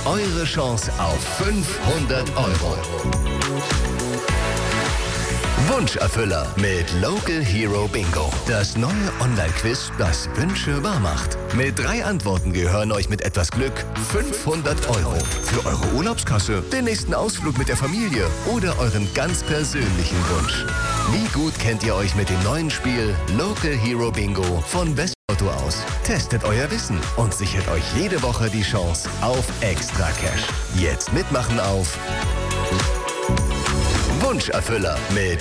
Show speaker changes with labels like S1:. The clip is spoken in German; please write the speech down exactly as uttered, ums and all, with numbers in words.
S1: eure Chance auf fünfhundert Euro. Wunscherfüller mit Local Hero Bingo. Das neue Online-Quiz, das Wünsche wahr macht. Mit drei Antworten gehören euch mit etwas Glück fünfhundert Euro. Für eure Urlaubskasse, den nächsten Ausflug mit der Familie oder euren ganz persönlichen Wunsch. Wie gut kennt ihr euch mit dem neuen Spiel Local Hero Bingo von Westauto aus? Testet euer Wissen und sichert euch jede Woche die Chance auf Extra Cash. Jetzt mitmachen auf Wunscherfüller mit